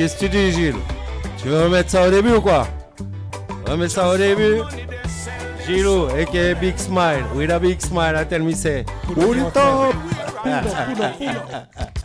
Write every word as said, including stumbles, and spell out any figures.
Qu'est-ce que tu dis, Gilles? Tu veux remettre ça au début ou quoi? Remettre ça au début? Gilou, aka Big Smile. With a big smile, I tell me say, pull it up.